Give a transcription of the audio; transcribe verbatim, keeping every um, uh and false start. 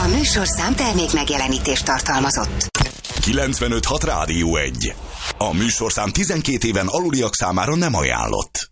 A műsorszám termék megjelenítést tartalmazott. kilencvenöt hat Rádió egy. A műsorszám tizenkét éven aluliak számára nem ajánlott.